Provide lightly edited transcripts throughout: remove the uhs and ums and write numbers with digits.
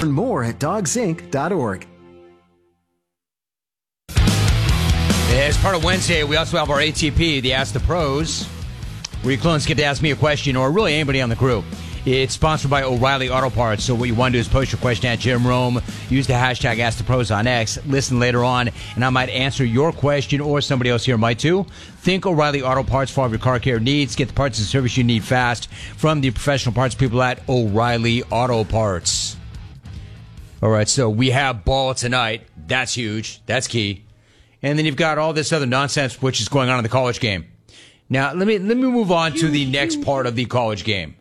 Learn more at dogsinc.org. As part of Wednesday, we also have our ATP, the Ask the Pros, where your clones get to ask me a question, or really anybody on the crew. It's sponsored by O'Reilly Auto Parts, so what you want to do is post your question at Jim Rome, use the hashtag #AskThePros on X, listen later on, and I might answer your question, or somebody else here might too. Think O'Reilly Auto Parts for all of your car care needs. Get the parts and service you need fast from the professional parts people at O'Reilly Auto Parts. All right, so we have ball tonight. That's huge. That's key. And then you've got all this other nonsense which is going on in the college game. Now, let me move on to the next part of the college game.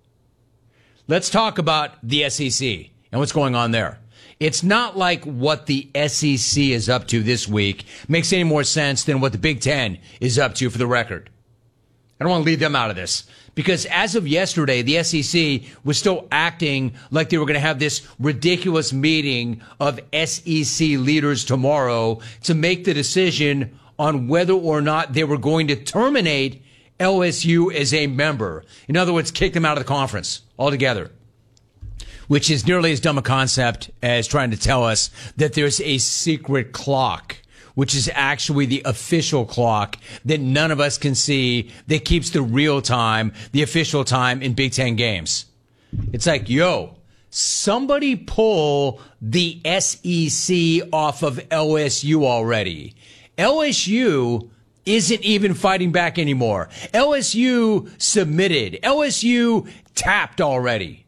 Let's talk about the SEC and what's going on there. It's not like what the SEC is up to this week makes any more sense than what the Big Ten is up to, for the record. I don't want to leave them out of this, because as of yesterday, the SEC was still acting like they were going to have this ridiculous meeting of SEC leaders tomorrow to make the decision on whether or not they were going to terminate LSU as a member. In other words, kick them out of the conference altogether, which is nearly as dumb a concept as trying to tell us that there's a secret clock, which is actually the official clock that none of us can see, that keeps the real time, the official time in Big Ten games. It's like, yo, somebody pull the SEC off of LSU already. LSU isn't even fighting back anymore. LSU submitted. LSU tapped already.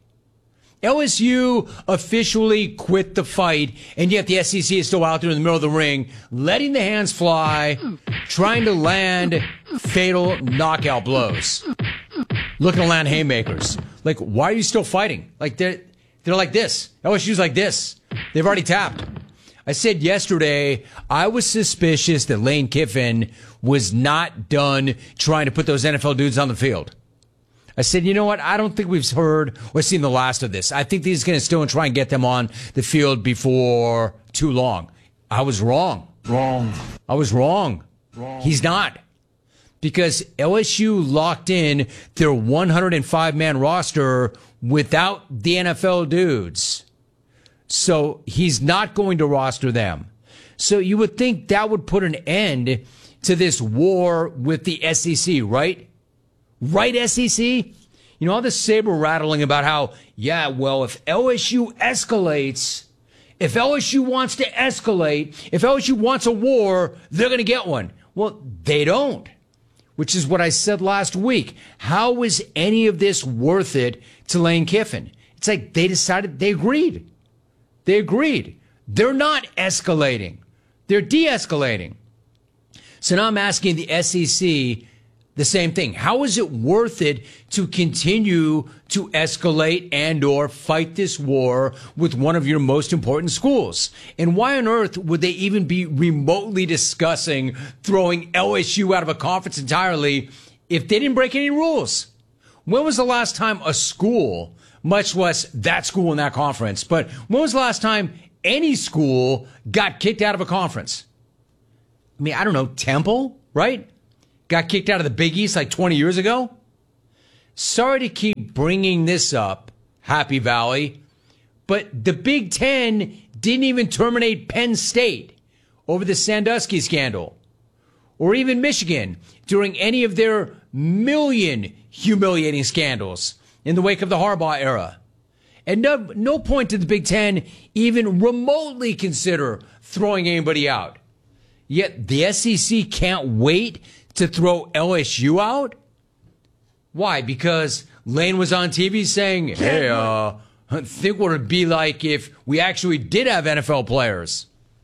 LSU officially quit the fight, and yet the SEC is still out there in the middle of the ring, letting the hands fly, trying to land fatal knockout blows, looking to land haymakers. Like, why are you still fighting? Like, they're like this. LSU's like this. They've already tapped. I said yesterday I was suspicious that Lane Kiffin was not done trying to put those NFL dudes on the field. I said, you know what? I don't think we've heard or seen the last of this. I think he's going to still try and get them on the field before too long. I was wrong. I was wrong. He's not. Because LSU locked in their 105-man roster without the NFL dudes. So he's not going to roster them. So you would think that would put an end to this war with the SEC, right? Right, SEC? You know, all this saber rattling about how, yeah, well, if LSU escalates, if LSU wants to escalate, if LSU wants a war, they're going to get one. Well, they don't, which is what I said last week. How is any of this worth it to Lane Kiffin? It's like they decided, they agreed. They agreed. They're not escalating. They're de-escalating. So now I'm asking the SEC the same thing. How is it worth it to continue to escalate and or fight this war with one of your most important schools? And why on earth would they even be remotely discussing throwing LSU out of a conference entirely if they didn't break any rules? When was the last time a school, much less that school in that conference, but when was the last time any school got kicked out of a conference? I mean, I don't know, Temple, right? Got kicked out of the Big East like 20 years ago? Sorry to keep bringing this up, Happy Valley, but the Big Ten didn't even terminate Penn State over the Sandusky scandal, or even Michigan during any of their million humiliating scandals in the wake of the Harbaugh era. At no point did the Big Ten even remotely consider throwing anybody out. Yet the SEC can't wait to throw LSU out? Why? Because Lane was on TV saying, hey, think what it'd be like if we actually did have NFL players.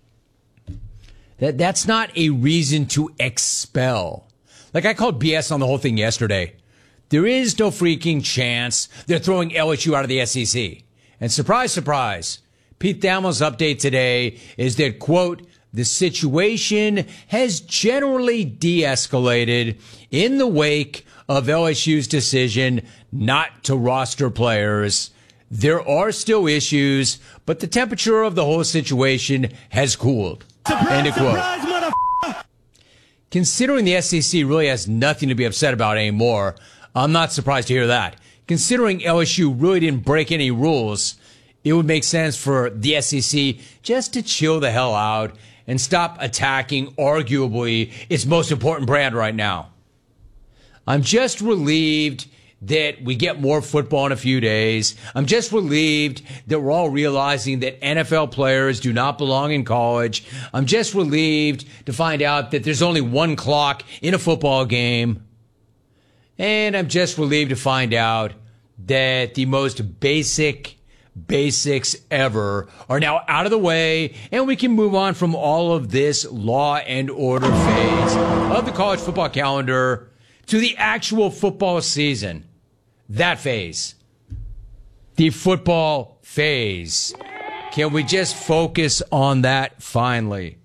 That's not a reason to expel. Like, I called BS on the whole thing yesterday. There is no freaking chance they're throwing LSU out of the SEC. And surprise, surprise, Pete Thamel's update today is that, quote, the situation has generally de-escalated in the wake of LSU's decision not to roster players. There are still issues, but the temperature of the whole situation has cooled. End of quote. Considering the SEC really has nothing to be upset about anymore, I'm not surprised to hear that. Considering LSU really didn't break any rules, it would make sense for the SEC just to chill the hell out and stop attacking arguably its most important brand right now. I'm just relieved that we get more football in a few days. I'm just relieved that we're all realizing that NFL players do not belong in college. I'm just relieved to find out that there's only one clock in a football game. And I'm just relieved to find out that the most basics ever are now out of the way, and we can move on from all of this law and order phase of the college football calendar to the actual football season. That phase. The football phase. Can we just focus on that finally?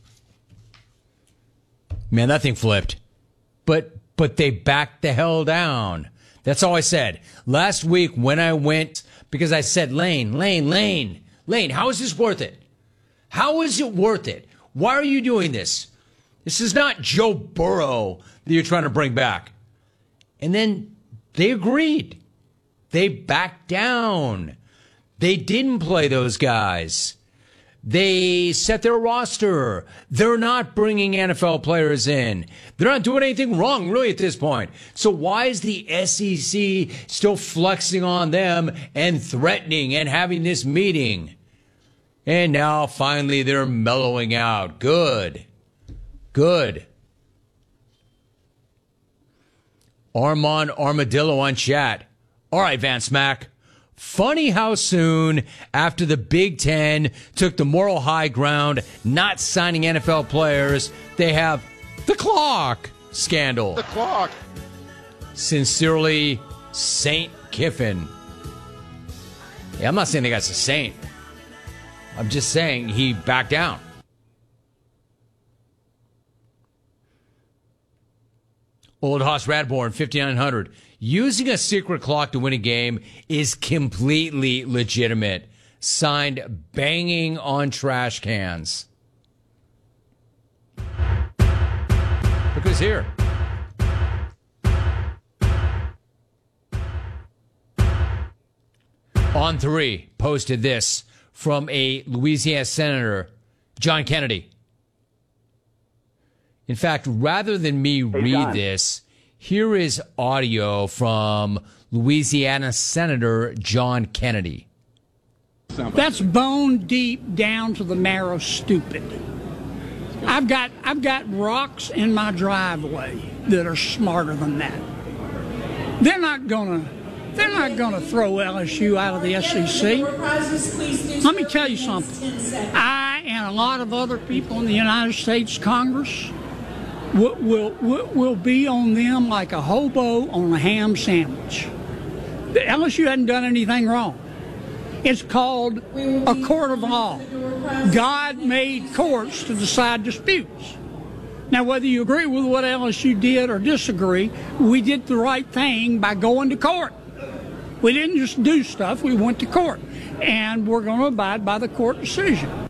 Man, that thing flipped. But they backed the hell down. That's all I said. Last week when I went, because I said, Lane, how is this worth it? How is it worth it? Why are you doing this? This is not Joe Burrow that you're trying to bring back. And then they agreed. They backed down. They didn't play those guys. They set their roster. They're not bringing NFL players in. They're not doing anything wrong, really, at this point. So why is the SEC still flexing on them and threatening and having this meeting? And now, finally, they're mellowing out. Good. Armand Armadillo on chat. All right, Van Smack. Funny how soon after the Big Ten took the moral high ground, not signing NFL players, they have the clock scandal. The clock. Sincerely, Saint Kiffin. Yeah, I'm not saying the guy's a saint. I'm just saying he backed down. Old Hoss Radborn, 5900. Using a secret clock to win a game is completely legitimate. Signed, banging on trash cans. Look who's here. On 3 posted this from a Louisiana Senator, John Kennedy. In fact, rather than me read this, here is audio from Louisiana Senator John Kennedy. That's bone deep down to the marrow stupid. I've got rocks in my driveway that are smarter than that. They're not gonna throw LSU out of the SEC. Let me tell you something. I and a lot of other people in the United States Congress will be on them like a hobo on a ham sandwich. The LSU hadn't done anything wrong. It's called a court of law. God made courts to decide disputes. Now, whether you agree with what LSU did or disagree, we did the right thing by going to court. We didn't just do stuff, we went to court. And we're going to abide by the court decision.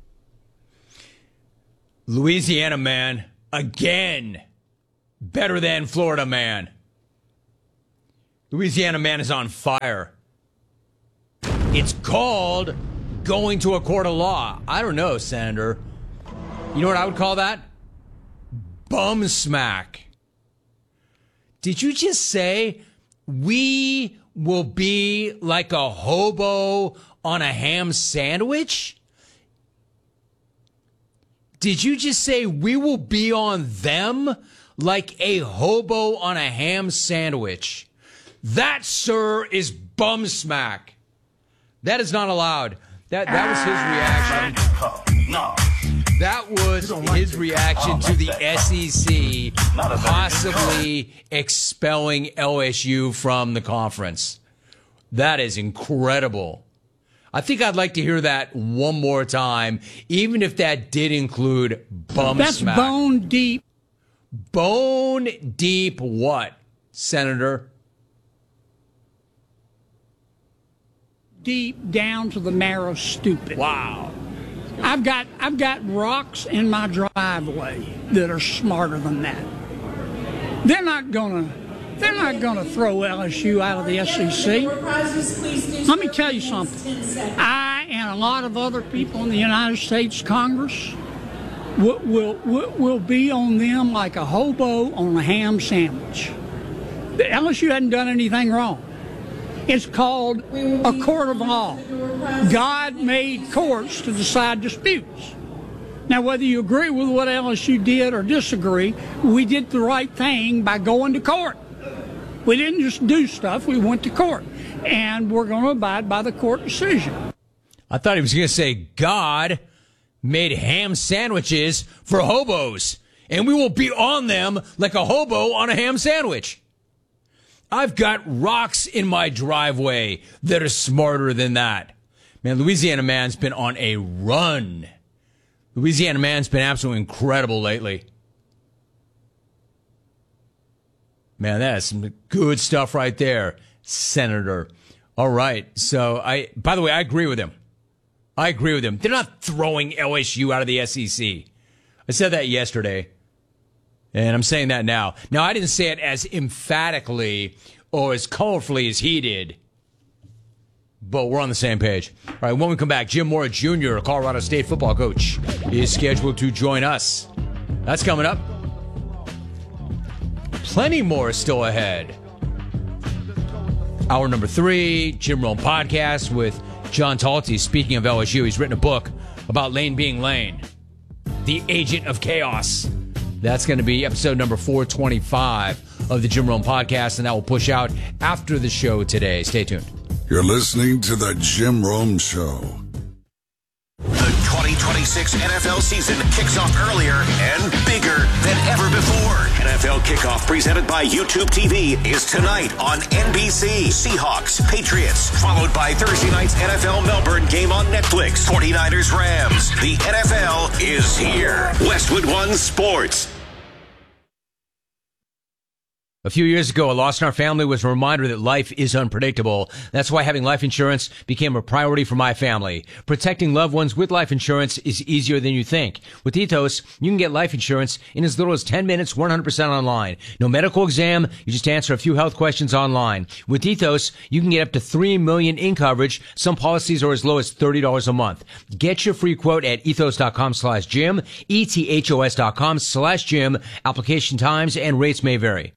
Louisiana man, again, better than Florida man. Louisiana man is on fire. It's called going to a court of law. I don't know, Senator. You know what I would call that? Bum smack. Did you just say we will be like a hobo on a ham sandwich? Did you just say we will be on them like a hobo on a ham sandwich? That, sir, is bum smack. That is not allowed. That was his reaction. That was his reaction to the SEC possibly expelling LSU from the conference. That is incredible. I think I'd like to hear that one more time, even if that did include bum That's smack. That's bone deep. Bone deep what, Senator? Deep down to the marrow stupid. Wow. I've got rocks in my driveway that are smarter than that. They're not gonna throw LSU out of the SEC. Let me tell you something. I and a lot of other people in the United States Congress will be on them like a hobo on a ham sandwich. LSU hadn't done anything wrong. It's called a court of law. God made courts to decide disputes. Now, whether you agree with what LSU did or disagree, we did the right thing by going to court. We didn't just do stuff, we went to court. And we're going to abide by the court decision. I thought he was going to say God made ham sandwiches for hobos, and we will be on them like a hobo on a ham sandwich. I've got rocks in my driveway that are smarter than that. Man, Louisiana man's been on a run. Louisiana man's been absolutely incredible lately. Man, that's some good stuff right there, Senator. All right. So, by the way, I agree with him. They're not throwing LSU out of the SEC. I said that yesterday, and I'm saying that now. Now, I didn't say it as emphatically or as colorfully as he did, but we're on the same page. All right, when we come back, Jim Mora Jr., Colorado State football coach, is scheduled to join us. That's coming up. Plenty more still ahead. Hour number 3, Jim Rome podcast with John Talty. Speaking of LSU, he's written a book about Lane being Lane, the agent of chaos. That's going to be episode number 425 of the Jim Rome podcast, and that will push out after the show today. Stay tuned. You're listening to the Jim Rome Show. The 2026 NFL season kicks off earlier and bigger than ever before. NFL Kickoff, presented by YouTube TV, is tonight on NBC. Seahawks, Patriots, followed by Thursday night's NFL Melbourne game on Netflix. 49ers, Rams. The NFL is here. Westwood One Sports. A few years ago, a loss in our family was a reminder that life is unpredictable. That's why having life insurance became a priority for my family. Protecting loved ones with life insurance is easier than you think. With Ethos, you can get life insurance in as little as 10 minutes, 100% online. No medical exam, you just answer a few health questions online. With Ethos, you can get up to $3 million in coverage. Some policies are as low as $30 a month. Get your free quote at ethos.com/Jim, ethos.com/Jim. Application times and rates may vary.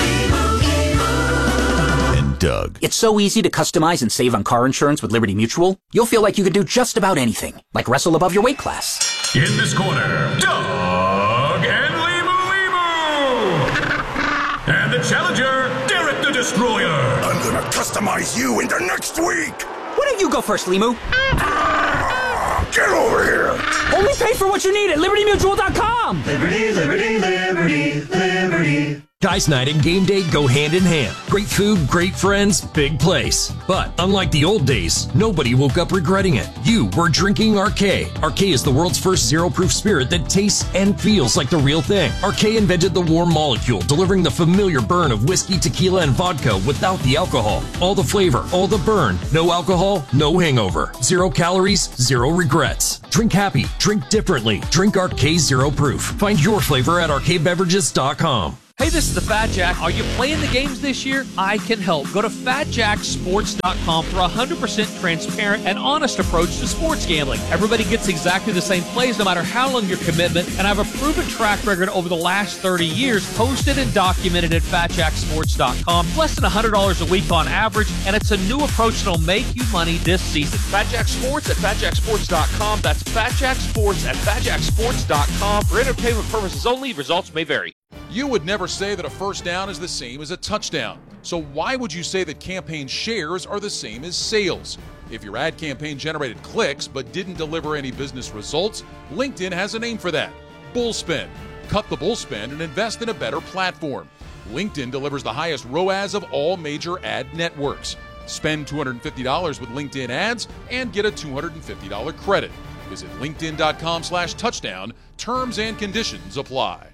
Doug. It's so easy to customize and save on car insurance with Liberty Mutual. You'll feel like you could do just about anything, like wrestle above your weight class. In this corner, Doug and Limu. And the challenger, Derek the Destroyer. I'm gonna customize you into next week. Why don't you go first, Limu? Get over here. Only pay for what you need at LibertyMutual.com. Liberty, liberty, liberty, liberty. Guys' night and game day go hand in hand. Great food, great friends, big place. But unlike the old days, nobody woke up regretting it. You were drinking Arcé. Arcé is the world's first zero-proof spirit that tastes and feels like the real thing. Arcé invented the warm molecule, delivering the familiar burn of whiskey, tequila, and vodka without the alcohol. All the flavor, all the burn. No alcohol, no hangover. 0 calories, 0 regrets. Drink happy, drink differently. Drink Arcé Zero Proof. Find your flavor at arcadebeverages.com. Hey, this is the Fat Jack. Are you playing the games this year? I can help. Go to FatJackSports.com for a 100% transparent and honest approach to sports gambling. Everybody gets exactly the same plays no matter how long your commitment, and I have a proven track record over the last 30 years, posted and documented at FatJackSports.com. Less than $100 a week on average, and it's a new approach that'll make you money this season. Fat Jack Sports at FatJackSports.com. That's FatJackSports at FatJackSports.com. For entertainment purposes only, results may vary. You would never say that a first down is the same as a touchdown. So why would you say that campaign shares are the same as sales? If your ad campaign generated clicks but didn't deliver any business results, LinkedIn has a name for that: Bullspend. Cut the bullspend and invest in a better platform. LinkedIn delivers the highest ROAS of all major ad networks. Spend $250 with LinkedIn ads and get a $250 credit. Visit linkedin.com/touchdown. Terms and conditions apply.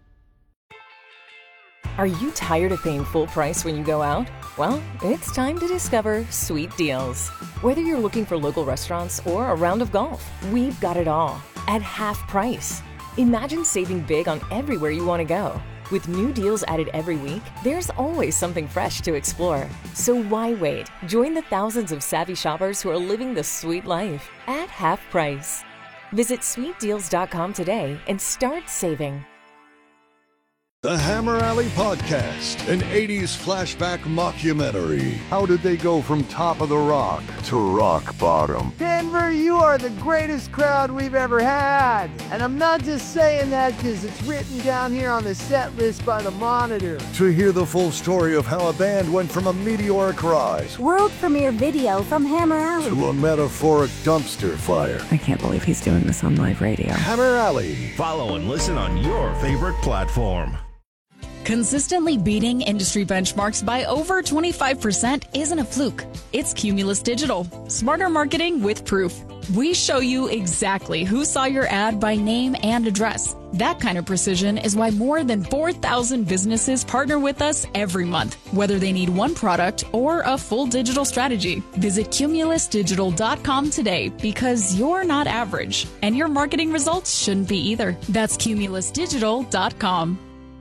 Are you tired of paying full price when you go out? Well, it's time to discover Sweet Deals. Whether you're looking for local restaurants or a round of golf, we've got it all at half price. Imagine saving big on everywhere you want to go. With new deals added every week, there's always something fresh to explore. So why wait? Join the thousands of savvy shoppers who are living the sweet life at half price. Visit sweetdeals.com today and start saving. The Hammer Alley Podcast, an 80s flashback mockumentary. How did they go from top of the rock to rock bottom? Denver, you are the greatest crowd we've ever had. And I'm not just saying that because it's written down here on the set list by the Monitor. To hear the full story of how a band went from a meteoric rise, world premiere video from Hammer Alley, to a metaphoric dumpster fire. I can't believe he's doing this on live radio. Hammer Alley. Follow and listen on your favorite platform. Consistently beating industry benchmarks by over 25% isn't a fluke. It's Cumulus Digital. Smarter marketing with proof. We show you exactly who saw your ad by name and address. That kind of precision is why more than 4,000 businesses partner with us every month, whether they need one product or a full digital strategy. Visit cumulusdigital.com today because you're not average, and your marketing results shouldn't be either. That's cumulusdigital.com.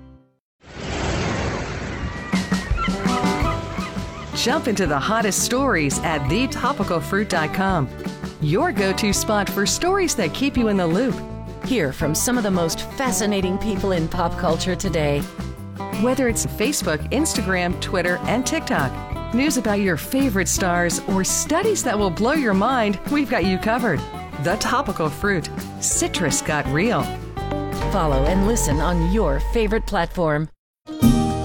Jump into the hottest stories at thetopicalfruit.com. Your go-to spot for stories that keep you in the loop. Hear from some of the most fascinating people in pop culture today. Whether it's Facebook, Instagram, Twitter, and TikTok, news about your favorite stars, or studies that will blow your mind, we've got you covered. The Topical Fruit. Citrus got real. Follow and listen on your favorite platform.